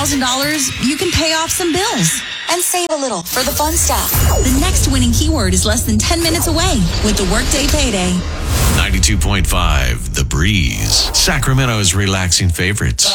$1,000, you can pay off some bills and save a little for the fun stuff. The next winning keyword is less than 10 minutes away with the Workday Payday. 92.5 The Breeze, Sacramento's relaxing favorites.